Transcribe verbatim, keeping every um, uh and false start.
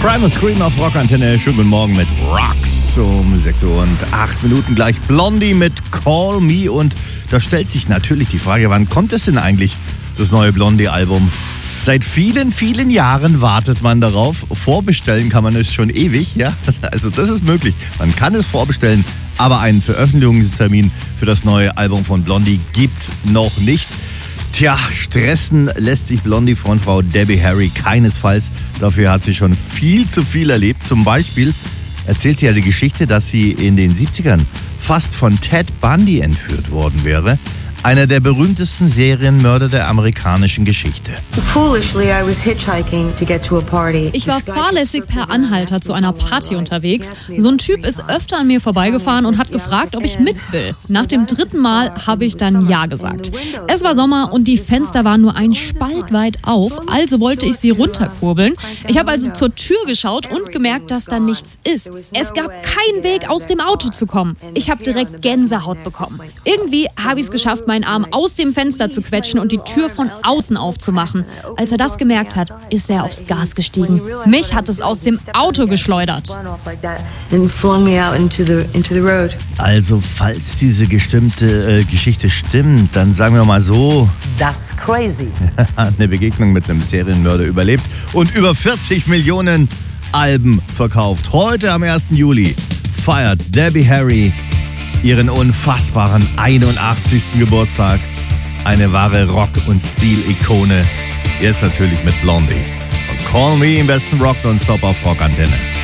Primal Scream auf Rockantenne. Schönen guten Morgen mit Rocks um sechs Uhr und acht Minuten gleich. Blondie mit Call Me. Und da stellt sich natürlich die Frage, wann kommt es denn eigentlich, das neue Blondie-Album? Seit vielen, vielen Jahren wartet man darauf. Vorbestellen kann man es schon ewig, ja. Also das ist möglich. Man kann es vorbestellen, aber einen Veröffentlichungstermin für das neue Album von Blondie gibt's noch nicht. Tja, stressen lässt sich Blondie-Frontfrau Debbie Harry keinesfalls. Dafür hat sie schon viel zu viel erlebt. Zum Beispiel erzählt sie ja die Geschichte, dass sie in den siebzigern fast von Ted Bundy entführt worden wäre. Einer der berühmtesten Serienmörder der amerikanischen Geschichte. Ich war fahrlässig per Anhalter zu einer Party unterwegs. So ein Typ ist öfter an mir vorbeigefahren und hat gefragt, ob ich mit will. Nach dem dritten Mal habe ich dann Ja gesagt. Es war Sommer und die Fenster waren nur ein Spalt weit auf, also wollte ich sie runterkurbeln. Ich habe also zur Tür geschaut und gemerkt, dass da nichts ist. Es gab keinen Weg, aus dem Auto zu kommen. Ich habe direkt Gänsehaut bekommen. Irgendwie habe ich es geschafft, meinen Arm aus dem Fenster zu quetschen und die Tür von außen aufzumachen. Als er das gemerkt hat, ist er aufs Gas gestiegen. Mich hat es aus dem Auto geschleudert. Also, falls diese gestimmte äh, Geschichte stimmt, dann sagen wir mal so: Das ist crazy. Eine Begegnung mit einem Serienmörder überlebt und über vierzig Millionen Alben verkauft. Heute am ersten Juli feiert Debbie Harry ihren unfassbaren einundachtzigsten Geburtstag. Eine wahre Rock- und Stil-Ikone. Jetzt natürlich mit Blondie. Und Call Me im besten Rock nonstop auf Rockantenne.